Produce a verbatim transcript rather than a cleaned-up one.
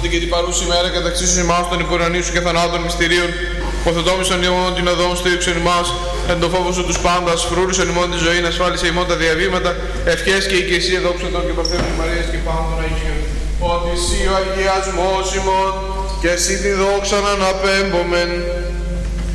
έσχονται και την παρούση ημέρα καταξίσου ημάς των υπουρανίου σου και θανάτων μυστηρίων. Ποθετόμησαν ημών την οδόν στήριξον ημάς, εν το φόβο σου τους πάντας, φρούρουσαν ημών τη ζωή, ασφάλισε ημών τα διαβήματα, ευχές και οικεσία δόξα των και Παρθένου Μαρίας και πάντων Αγίων. Ότι εσύ ο αγιασμός ημών και εσύ τη δόξα να αναπέμπομεν.